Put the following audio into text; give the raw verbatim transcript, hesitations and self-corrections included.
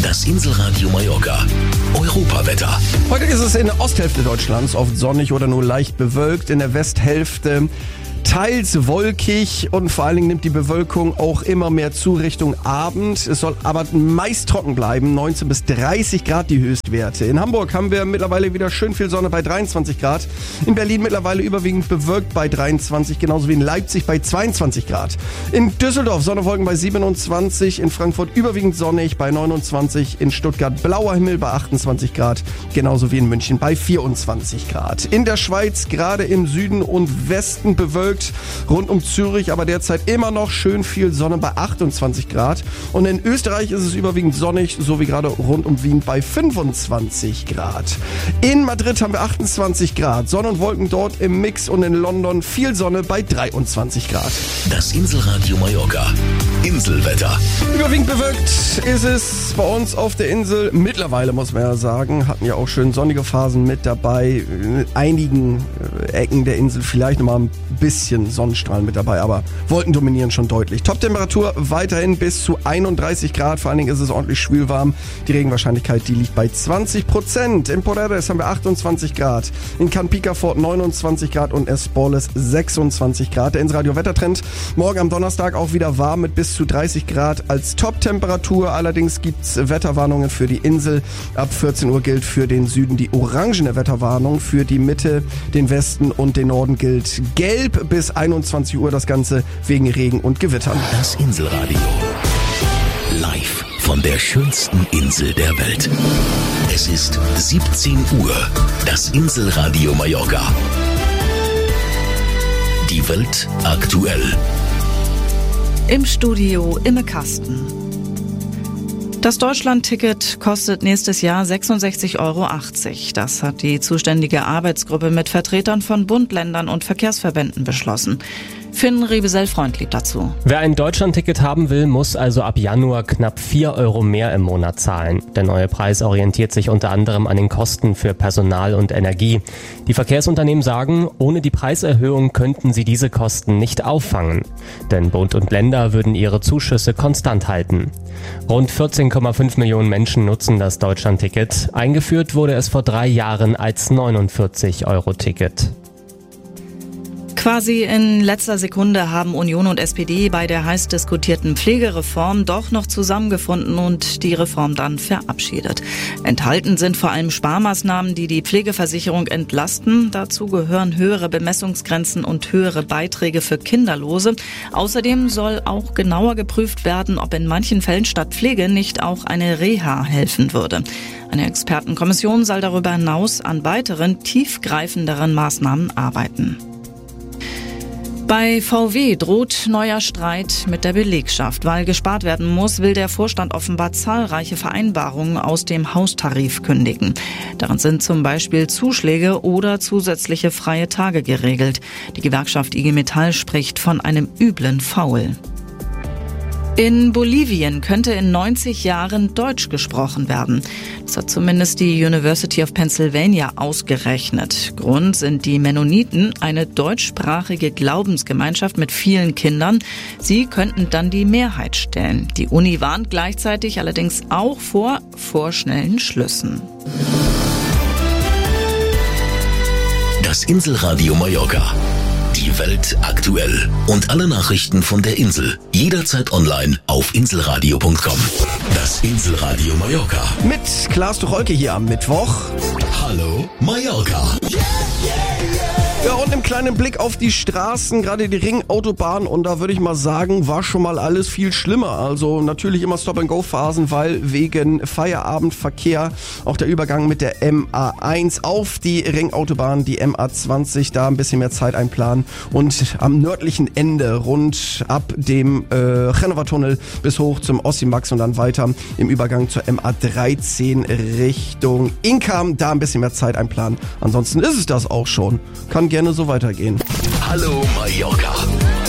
Das Inselradio Mallorca. Europawetter. Heute ist es in der Osthälfte Deutschlands oft sonnig oder nur leicht bewölkt. In der Westhälfte teils wolkig und vor allen Dingen nimmt die Bewölkung auch immer mehr zu Richtung Abend. Es soll aber meist trocken bleiben, neunzehn bis dreißig Grad die Höchstwerte. In Hamburg haben wir mittlerweile wieder schön viel Sonne bei dreiundzwanzig Grad. In Berlin mittlerweile überwiegend bewölkt bei dreiundzwanzig, genauso wie in Leipzig bei zweiundzwanzig Grad. In Düsseldorf Sonnewolken bei siebenundzwanzig, in Frankfurt überwiegend sonnig bei neunundzwanzig, in Stuttgart blauer Himmel bei achtundzwanzig Grad, genauso wie in München bei vierundzwanzig Grad. In der Schweiz gerade im Süden und Westen bewölkt, rund um Zürich, aber derzeit immer noch schön viel Sonne bei achtundzwanzig Grad. Und in Österreich ist es überwiegend sonnig, so wie gerade rund um Wien bei fünfundzwanzig Grad. In Madrid haben wir achtundzwanzig Grad, Sonne und Wolken dort im Mix und in London viel Sonne bei dreiundzwanzig Grad. Das Inselradio Mallorca. Inselwetter. Überwiegend bewölkt ist es bei uns auf der Insel. Mittlerweile muss man ja sagen, hatten ja auch schön sonnige Phasen mit dabei. In einigen Ecken der Insel vielleicht nochmal ein bisschen Sonnenstrahlen mit dabei, aber Wolken dominieren schon deutlich. Top-Temperatur weiterhin bis zu einunddreißig Grad. Vor allen Dingen ist es ordentlich schwülwarm. Die Regenwahrscheinlichkeit, die liegt bei zwanzig Prozent. In Poredes haben wir achtundzwanzig Grad. In Can Picafort neunundzwanzig Grad und Esporles sechsundzwanzig Grad. Der Inselradio Wettertrend. Morgen am Donnerstag auch wieder warm mit bis zu dreißig Grad als Top-Temperatur. Allerdings gibt es Wetterwarnungen für die Insel. Ab vierzehn Uhr gilt für den Süden die orangene Wetterwarnung. Für die Mitte, den Westen und den Norden gilt gelb bis einundzwanzig Uhr. Das Ganze wegen Regen und Gewittern. Das Inselradio. Live von der schönsten Insel der Welt. Es ist siebzehn Uhr. Das Inselradio Mallorca. Die Welt aktuell. Im Studio Imme Kasten. Das Deutschland-Ticket kostet nächstes Jahr sechsundsechzig Euro achtzig. Das hat die zuständige Arbeitsgruppe mit Vertretern von Bund, Ländern und Verkehrsverbänden beschlossen. Finn Riebesell-Freund liegt dazu. Wer ein Deutschland-Ticket haben will, muss also ab Januar knapp vier Euro mehr im Monat zahlen. Der neue Preis orientiert sich unter anderem an den Kosten für Personal und Energie. Die Verkehrsunternehmen sagen, ohne die Preiserhöhung könnten sie diese Kosten nicht auffangen. Denn Bund und Länder würden ihre Zuschüsse konstant halten. Rund vierzehn Komma fünf Millionen Menschen nutzen das Deutschland-Ticket. Eingeführt wurde es vor drei Jahren als neunundvierzig Euro Ticket. Quasi in letzter Sekunde haben Union und S P D bei der heiß diskutierten Pflegereform doch noch zusammengefunden und die Reform dann verabschiedet. Enthalten sind vor allem Sparmaßnahmen, die die Pflegeversicherung entlasten. Dazu gehören höhere Bemessungsgrenzen und höhere Beiträge für Kinderlose. Außerdem soll auch genauer geprüft werden, ob in manchen Fällen statt Pflege nicht auch eine Reha helfen würde. Eine Expertenkommission soll darüber hinaus an weiteren, tiefgreifenderen Maßnahmen arbeiten. Bei V W droht neuer Streit mit der Belegschaft. Weil gespart werden muss, will der Vorstand offenbar zahlreiche Vereinbarungen aus dem Haustarif kündigen. Darin sind zum Beispiel Zuschläge oder zusätzliche freie Tage geregelt. Die Gewerkschaft I G Metall spricht von einem üblen Faul. In Bolivien könnte in neunzig Jahren Deutsch gesprochen werden. Das hat zumindest die University of Pennsylvania ausgerechnet. Grund sind die Mennoniten, eine deutschsprachige Glaubensgemeinschaft mit vielen Kindern. Sie könnten dann die Mehrheit stellen. Die Uni warnt gleichzeitig allerdings auch vor vorschnellen Schlüssen. Das Inselradio Mallorca. Die Welt aktuell. Und alle Nachrichten von der Insel. Jederzeit online auf inselradio punkt com. Das Inselradio Mallorca. Mit Klaas Tucholke hier am Mittwoch. Hallo Mallorca. Ja, und einem kleinen Blick auf die Straßen, gerade die Ringautobahn, und da würde ich mal sagen, war schon mal alles viel schlimmer. Also natürlich immer Stop-and-Go-Phasen, weil wegen Feierabendverkehr auch der Übergang mit der M A eins auf die Ringautobahn, die M A zwanzig, da ein bisschen mehr Zeit einplanen und am nördlichen Ende rund ab dem äh, Genova-Tunnel bis hoch zum Ossimax und dann weiter im Übergang zur M A dreizehn Richtung Inkam, da ein bisschen mehr Zeit einplanen. Ansonsten ist es das auch schon. Kann gerne so weitergehen. Hallo Mallorca.